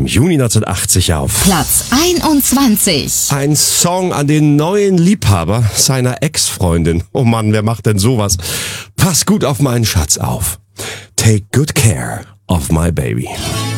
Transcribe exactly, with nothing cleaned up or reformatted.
im Juni neunzehnhundertachtzig auf Platz einundzwanzig. Ein Song an den neuen Liebhaber seiner Ex-Freundin. Oh Mann, wer macht denn sowas? Pass gut auf meinen Schatz auf. Take good care of my baby.